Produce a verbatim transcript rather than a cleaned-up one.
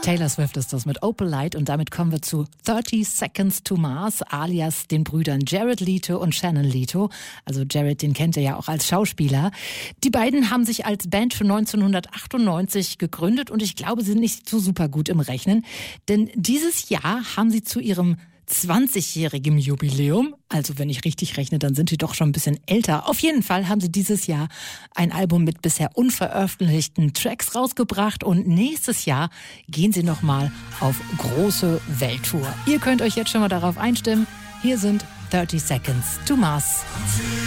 Taylor Swift ist das mit Opalite und damit kommen wir zu thirty Seconds to Mars alias den Brüdern Jared Leto und Shannon Leto. Also Jared, den kennt ihr ja auch als Schauspieler. Die beiden haben sich als Band schon neunzehnhundertachtundneunzig gegründet und ich glaube, sie sind nicht so super gut im Rechnen. Denn dieses Jahr haben sie zu ihrem zwanzigjährigen Jubiläum, also wenn ich richtig rechne, dann sind sie doch schon ein bisschen älter. Auf jeden Fall haben sie dieses Jahr ein Album mit bisher unveröffentlichten Tracks rausgebracht und nächstes Jahr gehen sie nochmal auf große Welttour. Ihr könnt euch jetzt schon mal darauf einstimmen. Hier sind thirty Seconds to Mars.